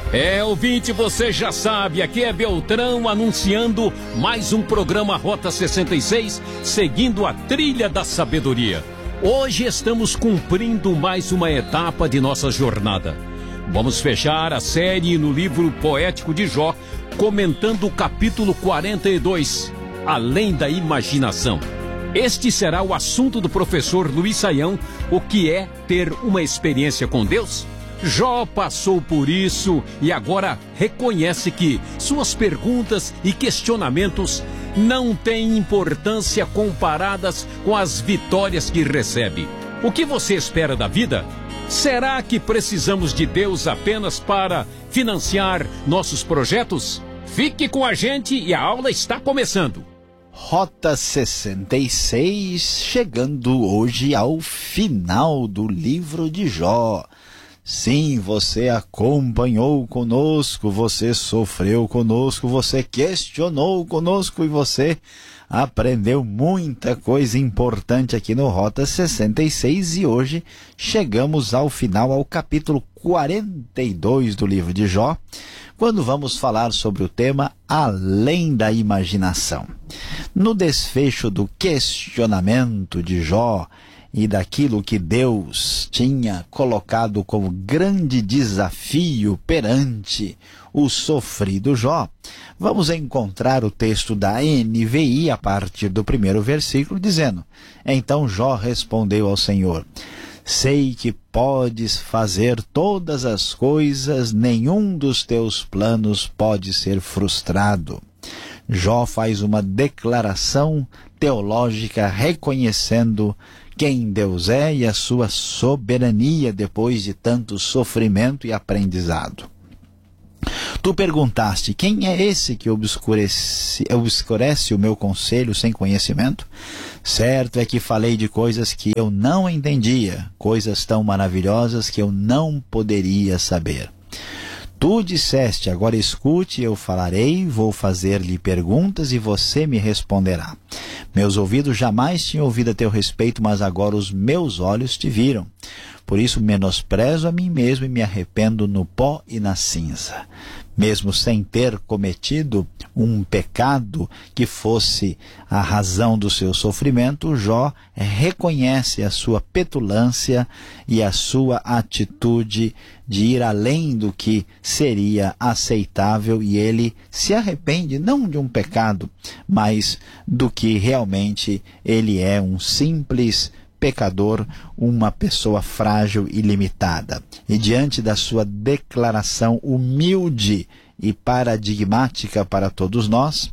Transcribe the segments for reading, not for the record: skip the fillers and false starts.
Ouvinte, você já sabe, aqui é Beltrão anunciando mais um programa Rota 66, seguindo a trilha da sabedoria. Hoje estamos cumprindo mais uma etapa de nossa jornada. Vamos fechar a série no livro poético de Jó, comentando o capítulo 42, Além da Imaginação. Este será o assunto do professor Luiz Saião, o que é ter uma experiência com Deus? Jó passou por isso e agora reconhece que suas perguntas e questionamentos não têm importância comparadas com as vitórias que recebe. O que você espera da vida? Será que precisamos de Deus apenas para financiar nossos projetos? Fique com a gente e a aula está começando. Rota 66, chegando hoje ao final do livro de Jó. Sim, você acompanhou conosco, você sofreu conosco, você questionou conosco e você aprendeu muita coisa importante aqui no Rota 66 e hoje chegamos ao final, ao capítulo 42 do livro de Jó, quando vamos falar sobre o tema Além da Imaginação. No desfecho do questionamento de Jó e daquilo que Deus tinha colocado como grande desafio perante o sofrido Jó, vamos encontrar o texto da NVI a partir do primeiro versículo, dizendo: Então Jó respondeu ao Senhor: Sei que podes fazer todas as coisas, nenhum dos teus planos pode ser frustrado. Jó faz uma declaração teológica reconhecendo quem Deus é e a sua soberania depois de tanto sofrimento e aprendizado. Tu perguntaste, quem é esse que obscurece o meu conselho sem conhecimento? Certo é que falei de coisas que eu não entendia, coisas tão maravilhosas que eu não poderia saber. Tu disseste, agora escute, eu falarei, vou fazer-lhe perguntas e você me responderá. Meus ouvidos jamais tinham ouvido a teu respeito, mas agora os meus olhos te viram. Por isso menosprezo a mim mesmo e me arrependo no pó e na cinza. Mesmo sem ter cometido um pecado que fosse a razão do seu sofrimento, Jó reconhece a sua petulância e a sua atitude de ir além do que seria aceitável e ele se arrepende não de um pecado, mas do que realmente ele é, um simples pecador, uma pessoa frágil e limitada. E diante da sua declaração humilde e paradigmática para todos nós,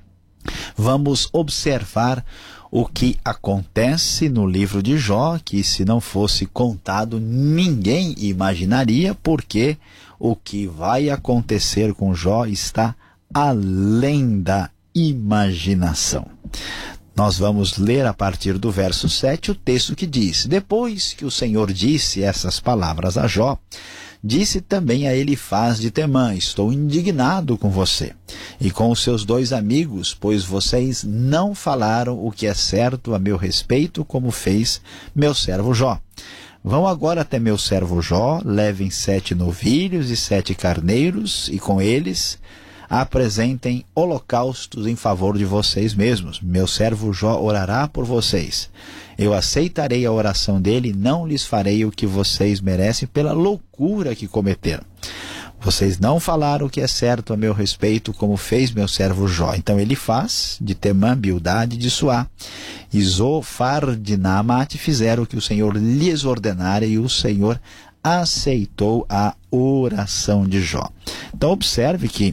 vamos observar o que acontece no livro de Jó, que se não fosse contado ninguém imaginaria, porque o que vai acontecer com Jó está além da imaginação. Nós vamos ler a partir do verso 7 o texto que diz: Depois que o Senhor disse essas palavras a Jó, disse também a Elifaz de Temã: Estou indignado com você e com os seus dois amigos, pois vocês não falaram o que é certo a meu respeito, como fez meu servo Jó. Vão agora até meu servo Jó, levem 7 novilhos e 7 carneiros, e com eles apresentem holocaustos em favor de vocês mesmos. Meu servo Jó orará por vocês. Eu aceitarei a oração dele e não lhes farei o que vocês merecem pela loucura que cometeram. Vocês não falaram o que é certo a meu respeito, como fez meu servo Jó. Então Elifaz, de Temã, Bildade, de Suá, e Zofar, de Naamate, fizeram o que o Senhor lhes ordenara, e o Senhor aceitou a oração de Jó. Então observe que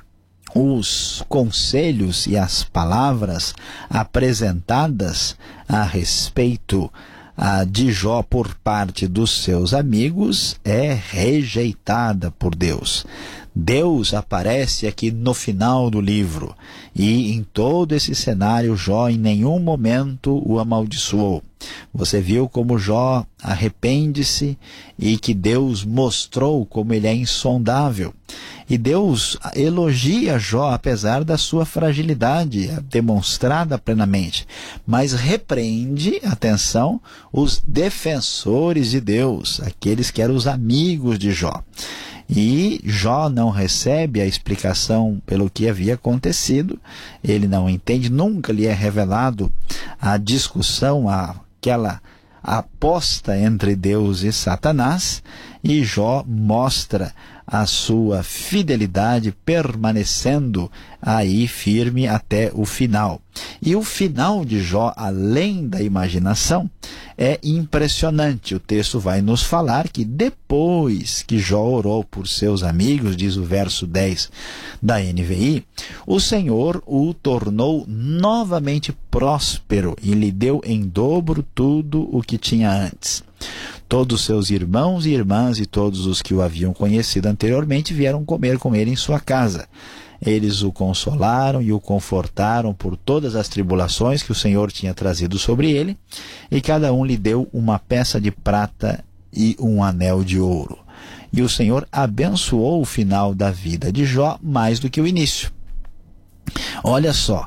os conselhos e as palavras apresentadas a respeito de Jó por parte dos seus amigos é rejeitada por Deus. Deus aparece aqui no final do livro e em todo esse cenário Jó em nenhum momento o amaldiçoou. Você viu como Jó arrepende-se e que Deus mostrou como ele é insondável. E Deus elogia Jó apesar da sua fragilidade demonstrada plenamente, mas repreende, atenção, os defensores de Deus, aqueles que eram os amigos de Jó. E Jó não recebe a explicação pelo que havia acontecido, ele não entende, nunca lhe é revelado a discussão, aquela aposta entre Deus e Satanás, e Jó mostra a sua fidelidade permanecendo aí firme até o final. E o final de Jó, além da imaginação, é impressionante. O texto vai nos falar que depois que Jó orou por seus amigos, diz o verso 10 da NVI, o Senhor o tornou novamente próspero e lhe deu em dobro tudo o que tinha antes. Todos seus irmãos e irmãs e todos os que o haviam conhecido anteriormente vieram comer com ele em sua casa. Eles o consolaram e o confortaram por todas as tribulações que o Senhor tinha trazido sobre ele, e cada um lhe deu uma peça de prata e um anel de ouro. E o Senhor abençoou o final da vida de Jó mais do que o início. Olha só,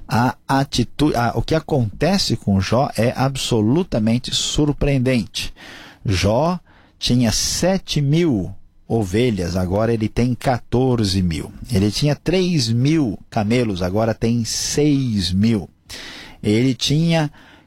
o que acontece com Jó é absolutamente surpreendente. Jó tinha 7.000 ovelhas, agora ele tem 14.000. Ele tinha 3.000 camelos, agora tem 6.000. Ele tinha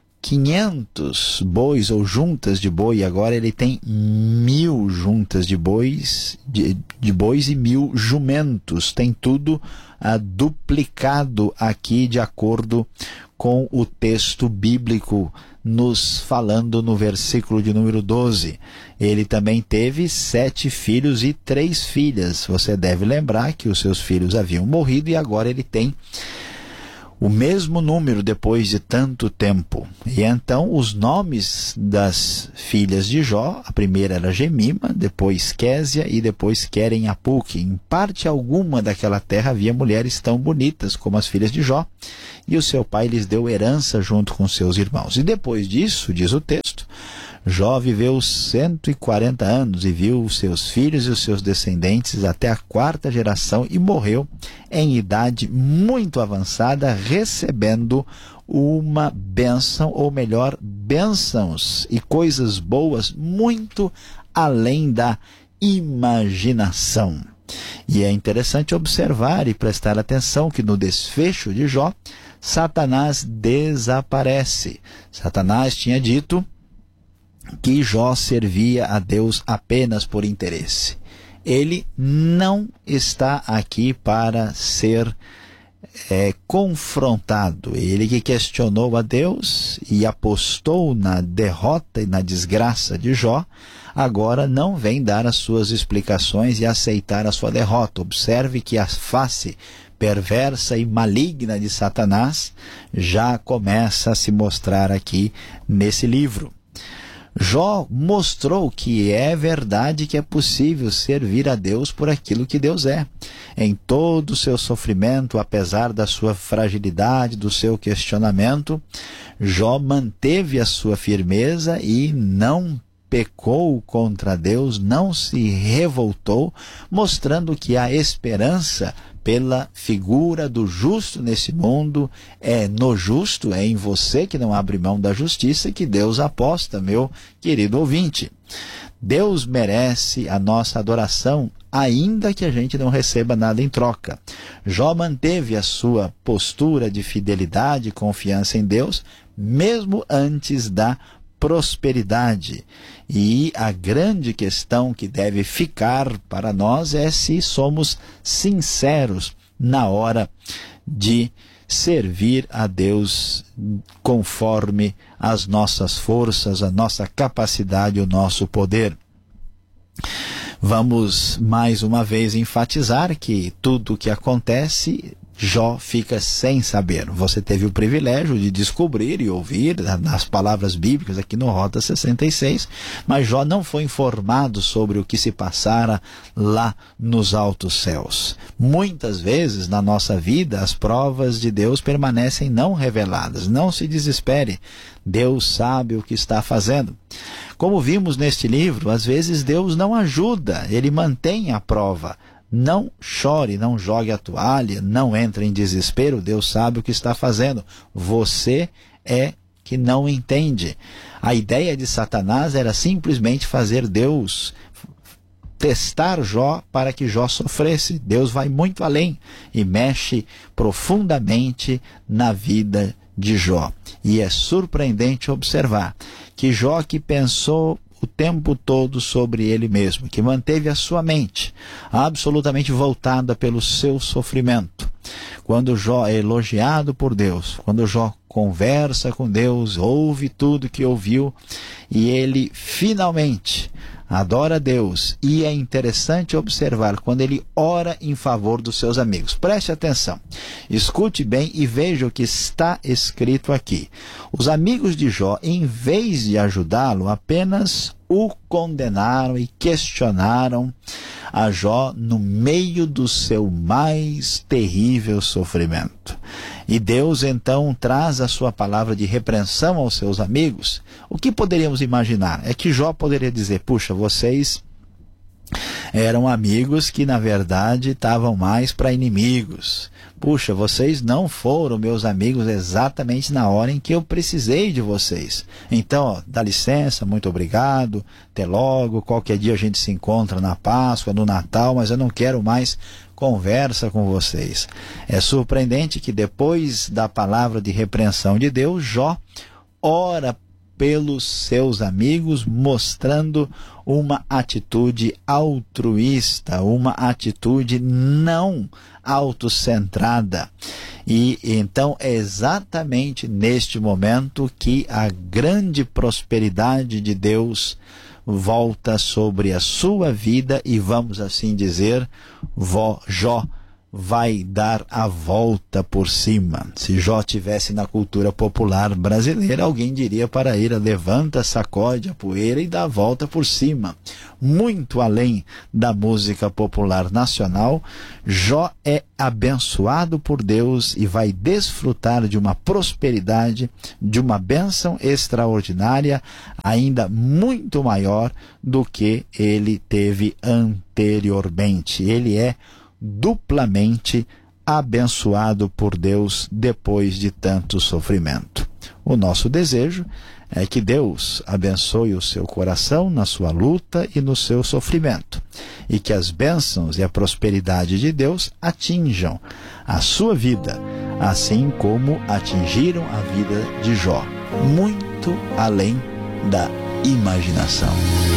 500 bois ou juntas de boi, agora ele tem 1.000 juntas de bois, de bois e 1.000 jumentos. Tem tudo duplicado aqui de acordo com o texto bíblico nos falando no versículo de número 12. Ele também teve 7 filhos e 3 filhas. Você deve lembrar que os seus filhos haviam morrido e agora ele tem o mesmo número depois de tanto tempo. E então os nomes das filhas de Jó, a primeira era Gemima, depois Késia e depois Queren-Apuque. Em parte alguma daquela terra havia mulheres tão bonitas como as filhas de Jó, e o seu pai lhes deu herança junto com seus irmãos. E depois disso, diz o texto, Jó viveu 140 anos e viu os seus filhos e os seus descendentes até a 4ª geração e morreu em idade muito avançada, recebendo uma bênção, ou melhor, bênçãos e coisas boas muito além da imaginação. E é interessante observar e prestar atenção que no desfecho de Jó, Satanás desaparece. Satanás tinha dito que Jó servia a Deus apenas por interesse. Ele não está aqui para ser confrontado. Ele que questionou a Deus e apostou na derrota e na desgraça de Jó, agora não vem dar as suas explicações e aceitar a sua derrota. Observe que a face perversa e maligna de Satanás já começa a se mostrar aqui nesse livro. Jó mostrou que é verdade que é possível servir a Deus por aquilo que Deus é. Em todo o seu sofrimento, apesar da sua fragilidade, do seu questionamento, Jó manteve a sua firmeza e não pecou contra Deus, não se revoltou, mostrando que a esperança pela figura do justo nesse mundo é no justo, é em você que não abre mão da justiça que Deus aposta, meu querido ouvinte. Deus merece a nossa adoração, ainda que a gente não receba nada em troca. Jó manteve a sua postura de fidelidade e confiança em Deus, mesmo antes da prosperidade. E a grande questão que deve ficar para nós é se somos sinceros na hora de servir a Deus conforme as nossas forças, a nossa capacidade, o nosso poder. Vamos mais uma vez enfatizar que tudo o que acontece, Jó fica sem saber. Você teve o privilégio de descobrir e ouvir nas palavras bíblicas aqui no Rota 66, mas Jó não foi informado sobre o que se passara lá nos altos céus. Muitas vezes na nossa vida as provas de Deus permanecem não reveladas. Não se desespere, Deus sabe o que está fazendo. Como vimos neste livro, às vezes Deus não ajuda, Ele mantém a prova Não chore, não jogue a toalha, não entre em desespero. Deus sabe o que está fazendo. Você é que não entende. A ideia de Satanás era simplesmente fazer Deus testar Jó para que Jó sofresse. Deus vai muito além e mexe profundamente na vida de Jó. E é surpreendente observar que Jó, que pensou o tempo todo sobre ele mesmo, que manteve a sua mente absolutamente voltada pelo seu sofrimento, quando Jó é elogiado por Deus, quando Jó conversa com Deus, ouve tudo que ouviu e ele finalmente adora a Deus. E é interessante observar quando ele ora em favor dos seus amigos. Preste atenção, escute bem e veja o que está escrito aqui. Os amigos de Jó, em vez de ajudá-lo, apenas o condenaram e questionaram a Jó no meio do seu mais terrível sofrimento. E Deus então traz a sua palavra de repreensão aos seus amigos. O que poderíamos imaginar? É que Jó poderia dizer: puxa, vocês eram amigos que na verdade estavam mais para inimigos. Puxa, vocês não foram meus amigos exatamente na hora em que eu precisei de vocês. Então, dá licença, muito obrigado, até logo, qualquer dia a gente se encontra na Páscoa, no Natal, mas eu não quero mais conversa com vocês. É surpreendente que depois da palavra de repreensão de Deus, Jó ora pelos seus amigos, mostrando uma atitude altruísta, uma atitude não autocentrada. E então é exatamente neste momento que a grande prosperidade de Deus volta sobre a sua vida e, vamos assim dizer, Jó vai dar a volta por cima. Se Jó tivesse na cultura popular brasileira, alguém diria para ele: levanta, sacode a poeira e dá a volta por cima. Muito além da música popular nacional, Jó é abençoado por Deus e vai desfrutar de uma prosperidade, de uma bênção extraordinária, ainda muito maior do que ele teve anteriormente. Ele é duplamente abençoado por Deus depois de tanto sofrimento. O nosso desejo é que Deus abençoe o seu coração na sua luta e no seu sofrimento, e que as bênçãos e a prosperidade de Deus atinjam a sua vida, assim como atingiram a vida de Jó, muito além da imaginação.